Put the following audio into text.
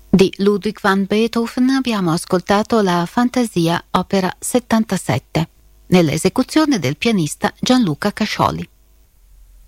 Di Ludwig van Beethoven abbiamo ascoltato la Fantasia opera 77, nell'esecuzione del pianista Gianluca Cascioli.